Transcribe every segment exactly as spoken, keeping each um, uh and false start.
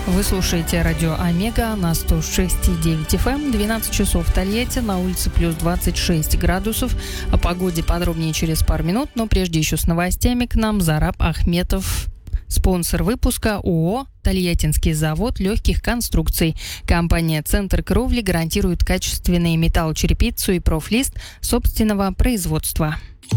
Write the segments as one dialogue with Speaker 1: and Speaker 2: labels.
Speaker 1: Вы слушаете радио Омега на сто шесть и девять эф эм, двенадцать часов в Тольятти, на улице плюс двадцать шесть градусов. О погоде подробнее через пару минут, но прежде еще с новостями к нам Зараб Ахметов. Спонсор выпуска ООО «Тольяттинский завод легких конструкций». Компания «Центр кровли» гарантирует качественный металлочерепицу и профлист собственного производства.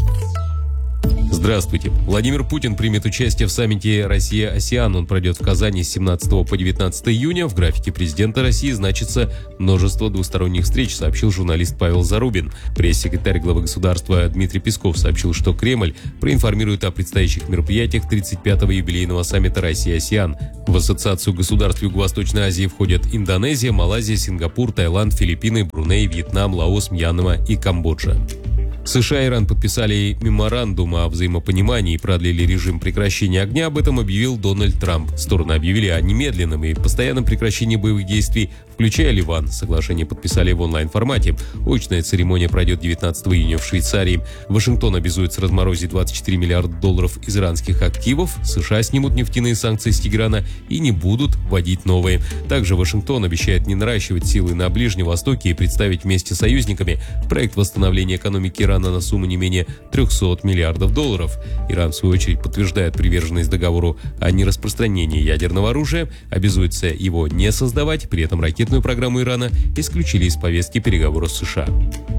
Speaker 2: Здравствуйте. Владимир Путин примет участие в саммите «Россия-АСЕАН». Он пройдет в Казани с семнадцатого по девятнадцатое июня. В графике президента России значится множество двусторонних встреч, сообщил журналист Павел Зарубин. Пресс-секретарь главы государства Дмитрий Песков сообщил, что Кремль проинформирует о предстоящих мероприятиях тридцать пятого юбилейного саммита «Россия-АСЕАН». В Ассоциацию государств Юго-Восточной Азии входят Индонезия, Малайзия, Сингапур, Таиланд, Филиппины, Бруней, Вьетнам, Лаос, Мьянма и Камбоджа. США и Иран подписали меморандум о взаимопонимании и продлили режим прекращения огня. Об этом объявил Дональд Трамп. Стороны объявили о немедленном и постоянном прекращении боевых действий, включая Ливан. Соглашение подписали в онлайн-формате. Очная церемония пройдет девятнадцатого июня в Швейцарии. Вашингтон обязуется разморозить двадцать четыре миллиарда долларов из иранских активов. США снимут нефтяные санкции с Тегерана и не будут вводить новые. Также Вашингтон обещает не наращивать силы на Ближнем Востоке и представить вместе с союзниками проект восстановления экономики Ирана на сумму не менее трехсот миллиардов долларов. Иран, в свою очередь, подтверждает приверженность договору о нераспространении ядерного оружия, обязуется его не создавать, при этом ракетную программу Ирана исключили из повестки переговоров с США.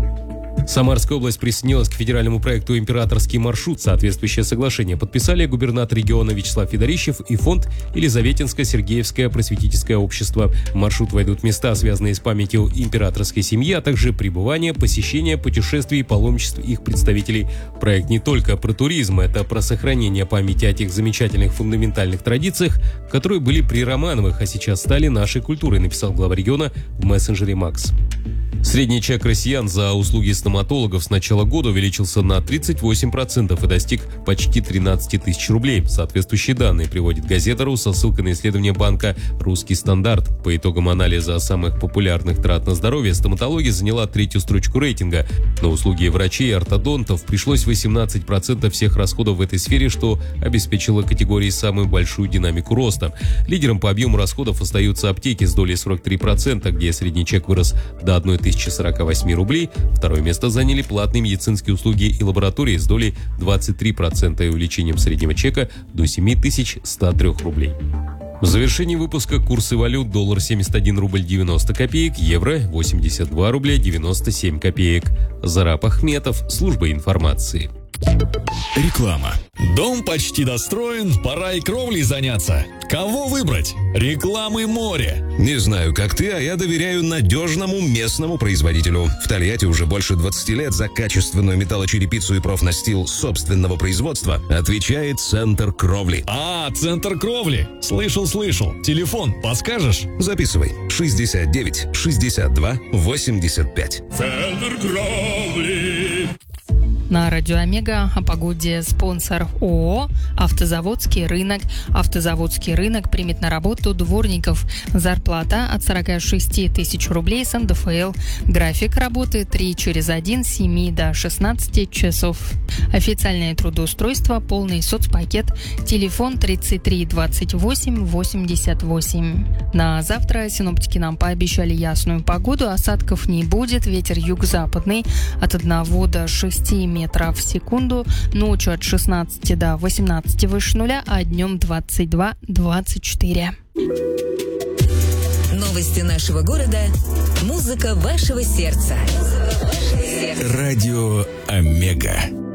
Speaker 2: Самарская область присоединилась к федеральному проекту «Императорский маршрут». Соответствующее соглашение подписали губернатор региона Вячеслав Федорищев и фонд Елизаветинско-Сергеевское просветительское общество. В маршрут войдут места, связанные с памятью императорской семьи, а также пребывание, посещение, путешествий и паломничеств их представителей. Проект не только про туризм, это про сохранение памяти о тех замечательных фундаментальных традициях, которые были при Романовых, а сейчас стали нашей культурой, написал глава региона в мессенджере Макс. Средний чек россиян за услуги стоматологов с начала года увеличился на тридцать восемь процентов и достиг почти тринадцать тысяч рублей. Соответствующие данные приводит газета.ру со ссылкой на исследование банка «Русский стандарт». По итогам анализа самых популярных трат на здоровье стоматология заняла третью строчку рейтинга. На услуги врачей и ортодонтов пришлось восемнадцать процентов всех расходов в этой сфере, что обеспечило категории самую большую динамику роста. Лидером по объему расходов остаются аптеки с долей сорок три процента, где средний чек вырос до тысячи сорок восемь рублей. Второе место заняли платные медицинские услуги и лаборатории с долей двадцать три процента и увеличением среднего чека до семь тысяч сто три рублей. В завершении выпуска курсы валют: доллар семьдесят один рубль девяносто копеек, евро восемьдесят два рубля девяносто семь копеек. Зараб Ахметов, служба информации.
Speaker 3: Реклама. Дом почти достроен, пора и кровлей заняться. Кого выбрать? Рекламы море.
Speaker 4: Не знаю, как ты, а я доверяю надежному местному производителю. В Тольятти уже больше двадцати лет за качественную металлочерепицу и профнастил собственного производства отвечает «Центр кровли».
Speaker 3: А, «Центр кровли». Слышал-слышал. Телефон подскажешь?
Speaker 4: Записывай. шестьдесят девять шестьдесят два восемьдесят пять.
Speaker 3: «Центр кровли».
Speaker 1: На радио Омега о погоде спонсор ООО «Автозаводский рынок». Автозаводский рынок примет на работу дворников. Зарплата от сорока шести тысяч рублей с эн дэ эф эл. График работы три через один с семи до шестнадцати часов. Официальное трудоустройство, полный соцпакет. Телефон тридцать три двадцать восемь восемьдесят восемь. На завтра синоптики нам пообещали ясную погоду. Осадков не будет. Ветер юго-западный от одного до шести метров в секунду. Ночью от шестнадцати до восемнадцати выше нуля, а днем двадцать два двадцать четыре.
Speaker 5: Новости нашего города. Музыка вашего сердца.
Speaker 3: Радио Омега.